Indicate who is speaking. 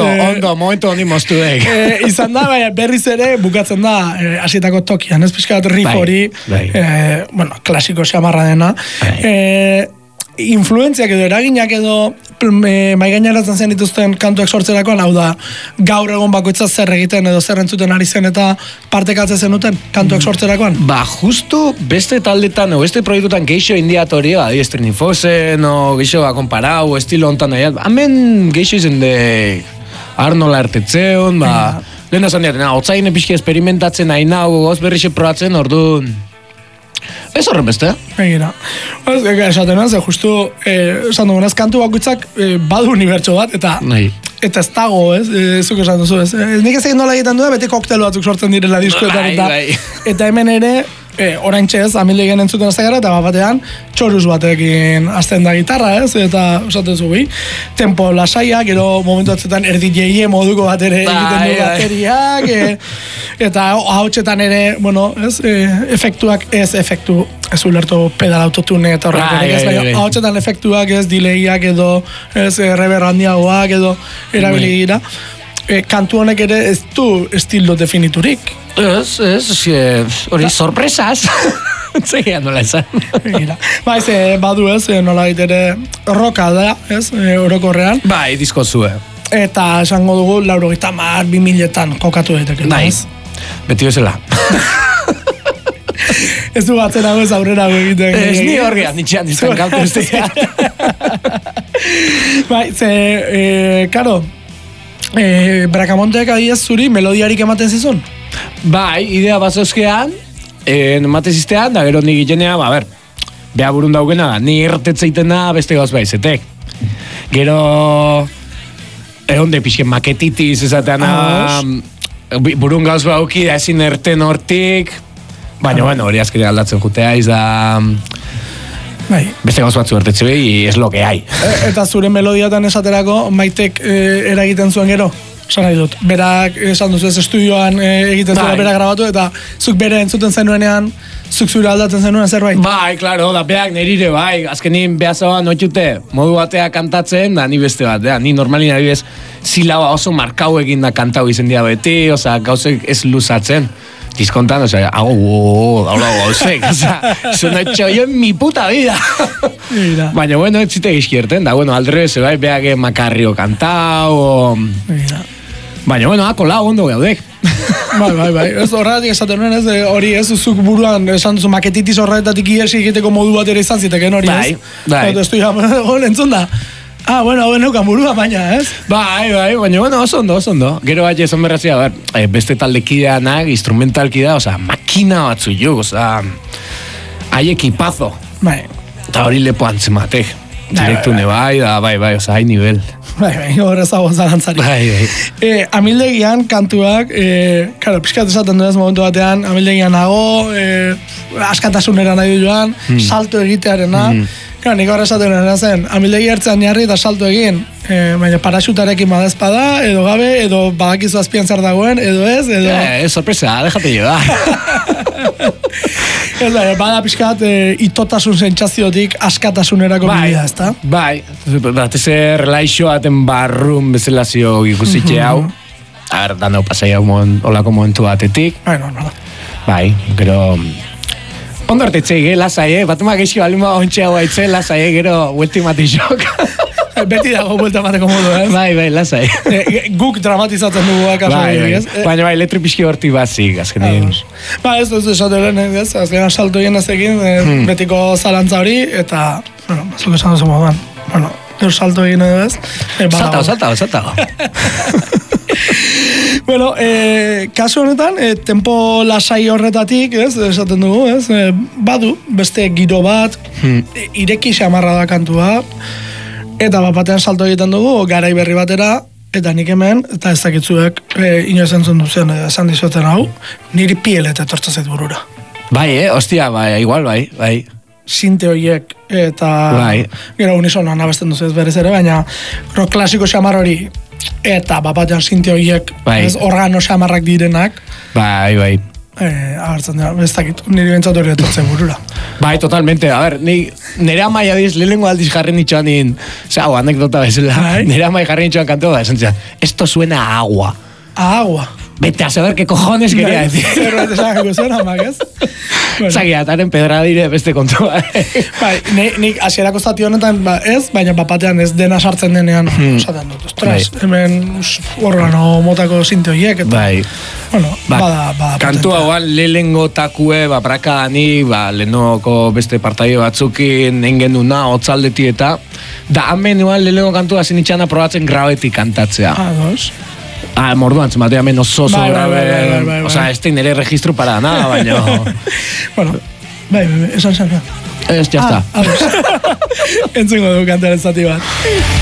Speaker 1: Ondo, momentu honi moztu dek.
Speaker 2: Izan da, berriz ere, bukatzen da, hasietako tokian, ez pixka bat riff hori, bueno, klasiko xamarra dena. Influentziak edo eraginak edo maigaineratzen zen dituzten kantuak sortzerakoan, hau da, gaur egon bakoitza zer egiten edo zer entzuten ari zen eta partekatzen zenuten kantuak sortzerakoan?
Speaker 1: Ba, justu beste taldetan o beste proiektutan geixo indiatorio, adiestren infozen, o geixo akomparau, estilo ontan nahi, hemen geixo izen de Arnola ertetzeon, ba, lehen esan diaten, hotzaine pixki esperimentatzen nahi nago, goz berrixe probatzen, orduan, ez horren beste?
Speaker 2: Egira. Esaten ze justu, esan dugunez, kantu bakoitzak badu unibertso bat, eta ez dago, ez? Zuk esan duzu, ez? Nik ez egin nola egiten du, beti koktelu batzuk sortzen direla diskoetan, eta hemen ere, oraintxe ez, amildegien entzuten azte gara, eta batean, txoruz batekin azten da gitarra, ez? Eta, esaten zubi, tempo lasaiak, gero momentu atzetan erdi jeie moduko bat ere egiten du bateriak, eta hautsetan ere, bueno, ez? Efektuak ez efektu, ez ulertu pedal autotune eta horrek, hautsetan efektuak ez, delayak edo, ez, reverb handiagoak edo, erabili dira. Kantu honek ere ez du estilo definiturik.
Speaker 1: Hori sorpresaz. Zegean nola esan.
Speaker 2: Ba, badu ez, nola ere roka da, ez, orokorrean.
Speaker 1: Bai, disko zue.
Speaker 2: Eta esango dugu, 2000etan kokatu daiteke.
Speaker 1: Bai, beti bezala.
Speaker 2: Ez du batzen hau ez aurrera egiten.
Speaker 1: Ez ni horrean, nitxean dizkan kantu ez.
Speaker 2: Bai, karo, Bracamonteak adiez zuri melodiarik ematen zizun?
Speaker 1: Bai, idea bazozkean, ematen ziztean, da gero nik itenea, ba, beha burun daugena, ni irtetzeiten da beste gauz baizetek. Gero, egon de pixken maketitiz ezatean, burun gauz bauki, da ezin erten hortik, baina, bueno, hori azkenean aldatzen jutea, da... Beste gauz batzu ertetze behi, ez lo que hai.
Speaker 2: Eta zure melodiatan esaterako, Maitek eragiten zuen gero? Esan nahi dut, berak esan duzu ez estudioan egiten zuela berak grabatu, eta zuk bere entzuten zenuenean, zuk zure aldatzen zenuen zerbait?
Speaker 1: Bai, klaro, da beak nirire, bai, azkenin behazoa noitute, modu batea kantatzen, da ni beste bat, ni normalin ari bez, zilaba oso markau egin da kantau izen dia beti, oza, gauzek ez luzatzen. Diskontan, o sea, habla gauzek, o sea, eso no he hecho yo en mi puta vida. Baina, bueno, ez zite gizkierten, da, bueno, aldre, ze bai, beak makarrio kantau, baina, bueno, kola, ondo gaudek.
Speaker 2: Bai, ez horretik esaten nuen, ez, hori ez, zuk buruan, esan duzu, maketitis horretatik iesi egiteko modu bat ere izan ziteken hori, ez? Bai. Eta estu ya, entzun da. Bueno, hau neukan burua baina, ez? Bai, baina, bueno, oso ondo. Gero bat esan berrazia, beste taldekideanak, instrumentalkidea, oza, makina batzu jo, oza, hai ekipazo. Bai. Eta hori lepo antzematek. Direktune bai, oza, hai nivel. Bai, horrezago zalantzari. Bai. Amildegian kantuak, karo, pixkat esaten duez momentu batean, amildegian nago, askatasunera nahi du joan, salto egitearena, Claro, nik horre esaten zen, amildegi hartzean jarri eta salto egin, baina paraxutarekin badezpada, edo gabe, edo badakizu azpian zer dagoen, edo ez, edo... sorpresa, déjate llevar. Ez da, bada pixkat itotasun sentsaziotik askatasunerako bidea, ezta? Bai, bat eze relaixo aten barrun bezalazio ikusitxe hau, danau pasai hau olako momentu batetik. Bai, gero... Ondo hartetzei, lasai, bat ema geixio alima ontxe hau haitze, lasai, gero huelti matizok. Beti dago buelta mateko modu, ez? Bai, lasai. Guk dramatizatzen dugu akaso. Baina letri pixki horti bazik, azkenin. Ba, ez esaten ez, azkenan salto egin ez egin, betiko zalantza hori, eta, bueno, zuk esan duzu moduan. Bueno, salto egin edo ez. Saltao. Bueno, kasu honetan, tempo lasai horretatik, ez, esaten dugu, ez, badu, beste giro bat, ireki xamarra da kantua, eta batean salto egiten dugu, garai berri batera, eta nik hemen, eta ez dakitzuek, inoiz entzun duzen, esan dizoten hau, niri pielet etortza zait burura. Bai, hostia, bai, igual, bai. Sinte horiek, eta gero unisonan abesten duzu ez berez ere, baina rock klasiko xamar hori, eta batean sinte horiek organo xamarrak direnak. Bai. agertzen dira, ez dakit, niri bentsat hori etortzen burura.
Speaker 1: Bai, totalmente, a ver, nire amai adiz, lehenengo aldiz jarri nitxoan anekdota bezala, nire amai jarri nitxoan kantu da, esan zian, esto suena a agua.
Speaker 2: A agua.
Speaker 1: Vete a saber qué cojones quería decir.
Speaker 2: Zerbait esan zuen, amak, ez?
Speaker 1: Zagia, taren pedra dire beste kontua.
Speaker 2: Bai, nik hasierako zati honetan ez, baina bapatean ez dena sartzen denean, esaten dut, ostras, hemen organo motako sinte horiek, eta, bueno, bada
Speaker 1: kantu hauan lehengo takue, braka ani, lehenoko beste partaio batzukin, engen duna, otzaldeti eta, da hemen uan lehengo kantu hasi nitxana probatzen grabetik kantatzea.
Speaker 2: Dos.
Speaker 1: Morduan, zematea hemen oso grabe, oza, ez tein ere registro para nada, baina...
Speaker 2: Bueno, esan.
Speaker 1: Ez, jazta.
Speaker 2: Entzungo du kantaren zati bat.